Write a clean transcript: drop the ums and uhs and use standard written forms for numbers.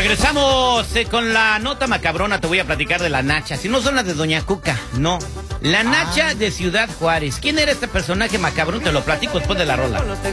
Regresamos con la nota macabrona. Te voy a platicar de la Nacha. Si no son las de Doña Cuca, no. La Nacha de Ciudad Juárez. ¿Quién era este personaje macabrón? Te lo platico después de la rola.